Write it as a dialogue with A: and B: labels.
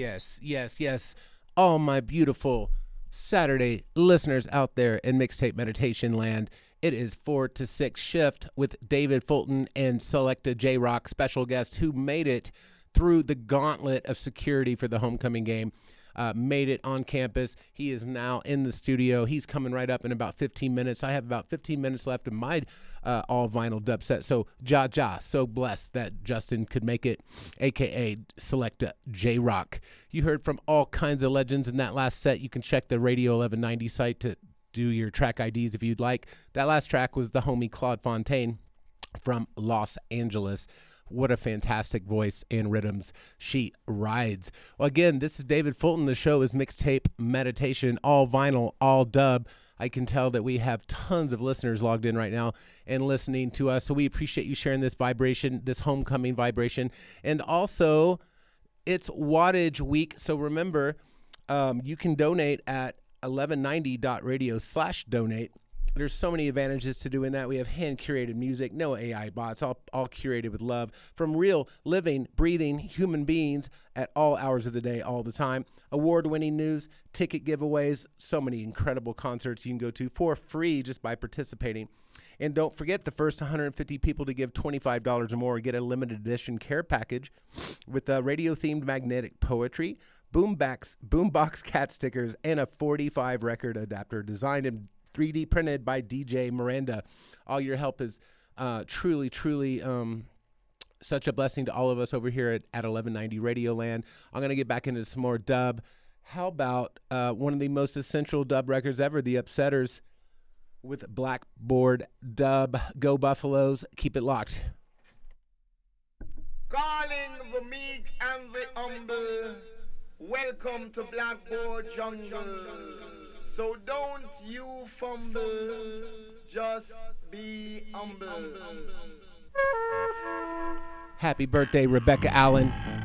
A: Yes, yes, yes. All my beautiful Saturday listeners out there in Mixtape Meditation Land. It is 4 to 6 shift with David Fulton and Selecta J Rock, special guest who made it through the gauntlet of security for the homecoming game. Made it on campus. He is now in the studio. He's coming right up in about 15 minutes. I have about 15 minutes left in my all vinyl dub set. So, so blessed that Justin could make it, aka Selecta J Rock. You heard from all kinds of legends in that last set. You can check the Radio 1190 site to do your track IDs if you'd like. That last track was the homie Claude Fontaine from Los Angeles. What a fantastic voice and rhythms she rides. Well, again, this is David Fulton. The show is Mixtape Meditation, all vinyl, all dub. I can tell that we have tons of listeners logged in right now and listening to us. So we appreciate you sharing this vibration, this homecoming vibration. And also, it's Wattage Week. So remember, you can donate at 1190.radio/donate. There's so many advantages to doing that. We have hand-curated music, no AI bots, all curated with love from real, living, breathing human beings at all hours of the day, all the time. Award-winning news, ticket giveaways, so many incredible concerts you can go to for free just by participating. And don't forget, the first 150 people to give $25 or more get a limited edition care package with radio-themed magnetic poetry, boombox cat stickers, and a 45 record adapter designed and 3D printed by DJ Miranda. All your help is truly such a blessing to all of us over here at 1190 Radio Land. I'm going to get back into some more dub. How about one of the most essential dub records ever, The Upsetters with Blackboard Dub. Go Buffaloes. Keep it locked.
B: Calling the meek and the humble, welcome to Blackboard Jungle. So don't you fumble, just be humble.
A: Happy birthday, Rebecca Allen.